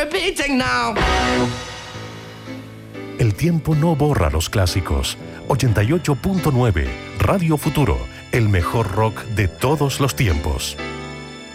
repeating now. El tiempo no borra los clásicos. 88.9 Radio Futuro, el mejor rock de todos los tiempos.